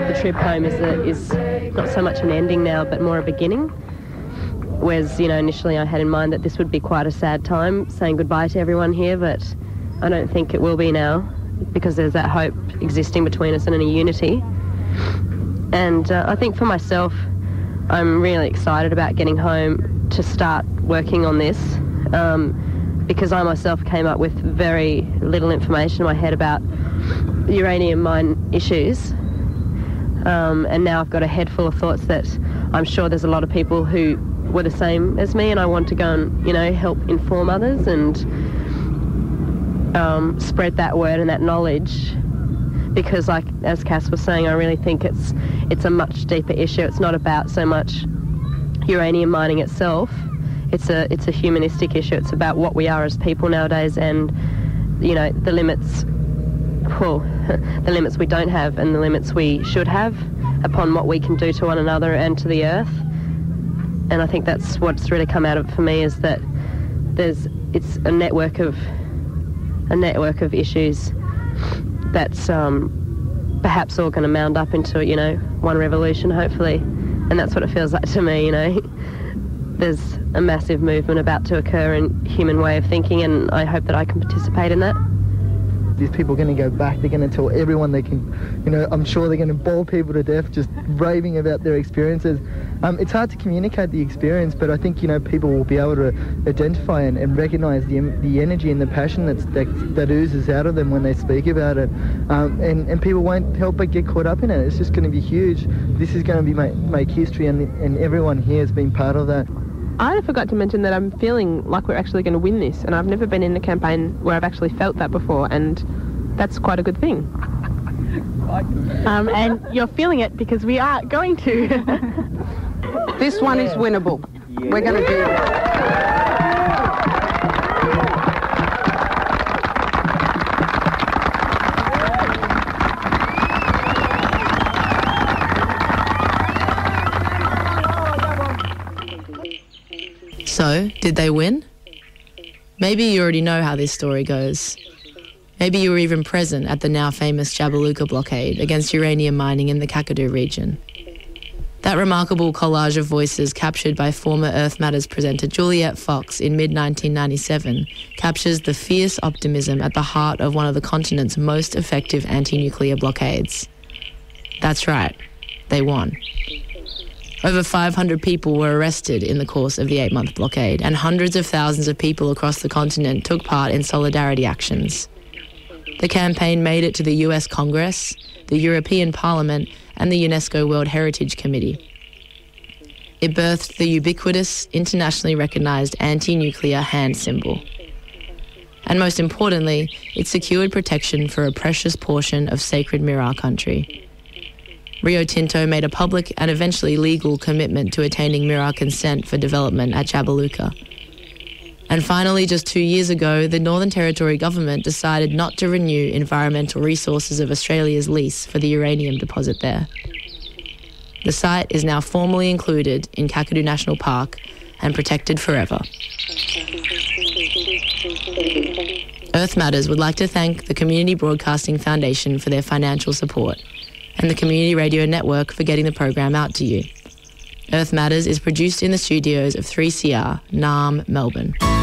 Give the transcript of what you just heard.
the trip home is not so much an ending now, but more a beginning. Whereas, initially I had in mind that this would be quite a sad time, saying goodbye to everyone here, but I don't think it will be now, because there's that hope existing between us and a unity. And I think for myself, I'm really excited about getting home to start working on this, because I myself came up with very little information in my head about uranium mine issues, and now I've got a head full of thoughts that I'm sure there's a lot of people who were the same as me, and I want to go and help inform others and spread that word and that knowledge, because like as Cass was saying, I really think it's a much deeper issue. It's not about so much uranium mining itself. It's a humanistic issue. It's about what we are as people nowadays, and the limits the limits we don't have and the limits we should have upon what we can do to one another and to the earth. And I think that's what's really come out of it for me, is that it's a network of issues that's perhaps all going to mount up into one revolution, hopefully. And that's what it feels like to me. There's a massive movement about to occur in human way of thinking, and I hope that I can participate in that. These people are going to go back, they're going to tell everyone they can, I'm sure they're going to bore people to death just raving about their experiences. It's hard to communicate the experience, but I think, people will be able to identify and recognise the energy and the passion that oozes out of them when they speak about it. And people won't help but get caught up in it. It's just going to be huge. This is going to be make history, and everyone here has been part of that. I forgot to mention that I'm feeling like we're actually going to win this, and I've never been in a campaign where I've actually felt that before, and that's quite a good thing. And you're feeling it because we are going to. This one is winnable. Yeah. We're going to do it. So, did they win? Maybe you already know how this story goes. Maybe you were even present at the now famous Jabiluka blockade against uranium mining in the Kakadu region. That remarkable collage of voices captured by former Earth Matters presenter Juliet Fox in mid-1997 captures the fierce optimism at the heart of one of the continent's most effective anti-nuclear blockades. That's right, they won. Over 500 people were arrested in the course of the 8-month blockade, and hundreds of thousands of people across the continent took part in solidarity actions. The campaign made it to the US Congress, the European Parliament, and the UNESCO World Heritage Committee. It birthed the ubiquitous, internationally recognised anti-nuclear hand symbol. And most importantly, it secured protection for a precious portion of sacred Mirarr country. Rio Tinto made a public and eventually legal commitment to attaining Mirarr consent for development at Jabiluka. And finally, just 2 years ago, the Northern Territory government decided not to renew Environmental Resources of Australia's lease for the uranium deposit there. The site is now formally included in Kakadu National Park and protected forever. Earth Matters would like to thank the Community Broadcasting Foundation for their financial support, and the Community Radio Network for getting the program out to you. Earth Matters is produced in the studios of 3CR, Naarm, Melbourne.